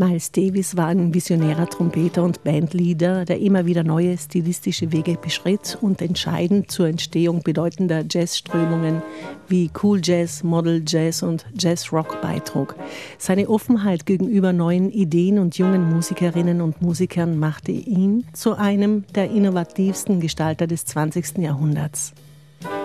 Miles Davis war ein visionärer Trompeter und Bandleader, der immer wieder neue stilistische Wege beschritt und entscheidend zur Entstehung bedeutender Jazzströmungen wie Cool Jazz, Model Jazz und Jazz Rock beitrug. Seine Offenheit gegenüber neuen Ideen und jungen Musikerinnen und Musikern machte ihn zu einem der innovativsten Gestalter des 20. Jahrhunderts.